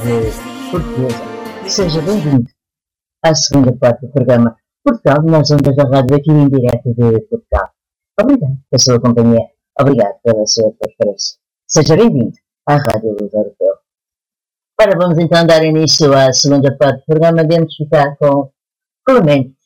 Portuguesa. Seja bem-vindo à segunda parte do programa Portugal nas ondas da rádio aqui em direto de Portugal. Obrigado pela sua companhia. Obrigado pela sua preferência. Seja bem-vindo à Rádio Luz Europeu. Ora, vamos então dar início à segunda parte do programa. Devemos ficar com Clemente